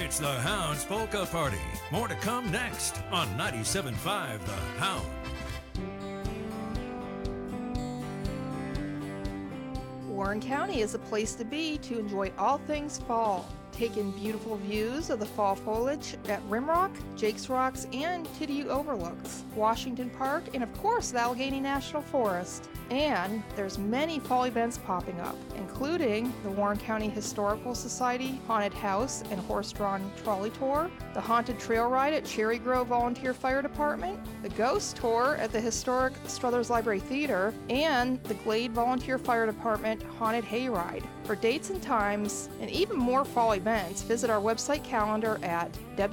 It's the Hound's Polka Party. More to come next on 97.5 The Hound. Warren County is a place to be to enjoy all things fall. Take in beautiful views of the fall foliage at Rimrock, Jake's Rocks, and Tidiute Overlooks, Washington Park, and of course the Allegheny National Forest. And there's many fall events popping up, including the Warren County Historical Society Haunted House and Horse-Drawn Trolley Tour, the Haunted Trail Ride at Cherry Grove Volunteer Fire Department, the Ghost Tour at the historic Struthers Library Theater, and the Glade Volunteer Fire Department Haunted Hayride. For dates and times, and even more fall events, visit our website calendar at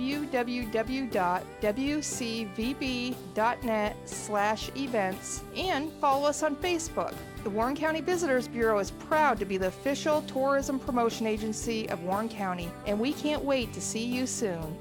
www.wcvb.net/events and follow us on Facebook. The Warren County Visitors Bureau is proud to be the official tourism promotion agency of Warren County, and we can't wait to see you soon.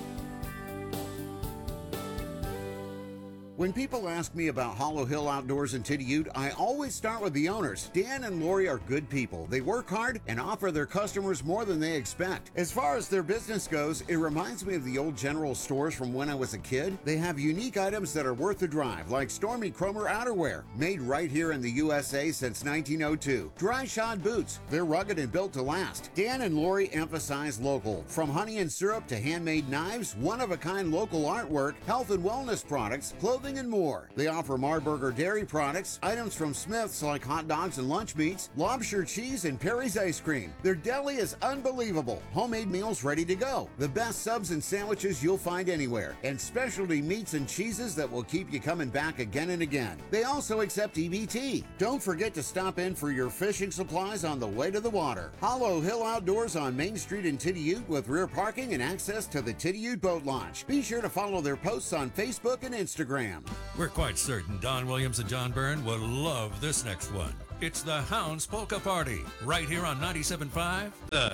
When people ask me about Hollow Hill Outdoors in Tidiute, I always start with the owners. Dan and Lori are good people. They work hard and offer their customers more than they expect. As far as their business goes, it reminds me of the old general stores from when I was a kid. They have unique items that are worth the drive, like Stormy Cromer outerwear, made right here in the USA since 1902. Dry shod boots, they're rugged and built to last. Dan and Lori emphasize local. From honey and syrup to handmade knives, one-of-a-kind local artwork, health and wellness products, clothing, and more. They offer Marburger dairy products, items from Smith's like hot dogs and lunch meats, Lobster cheese, and Perry's ice cream. Their deli is unbelievable. Homemade meals ready to go. The best subs and sandwiches you'll find anywhere, and specialty meats and cheeses that will keep you coming back again and again. They also accept EBT. Don't forget to stop in for your fishing supplies on the way to the water. Hollow Hill Outdoors on Main Street in Tidiute with rear parking and access to the Tidiute Boat Launch. Be sure to follow their posts on Facebook and Instagram. We're quite certain Don Williams and John Byrne will love this next one. It's the Hound's Polka Party, right here on 97.5 The